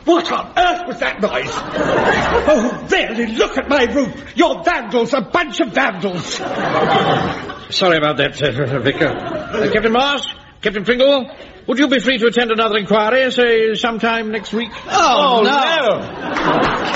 What on earth was that noise? Oh, really, look at my roof. You're vandals, a bunch of vandals. Sorry about that, Vicar. Captain Marsh, Captain Pringle, would you be free to attend another inquiry, say, sometime next week? Oh, no!